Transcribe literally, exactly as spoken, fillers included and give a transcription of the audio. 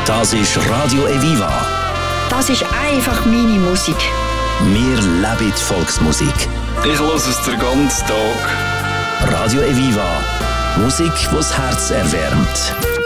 Das ist Radio Eviva. Das ist einfach meine Musik. Wir leben die Volksmusik. Ich höre es den ganzen Tag. Radio Eviva. Musik, die das Herz erwärmt.